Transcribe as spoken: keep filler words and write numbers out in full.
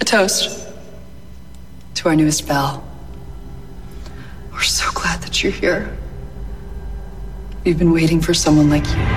toast to our newest belle. We're so glad that you're here. We've been waiting for someone like you.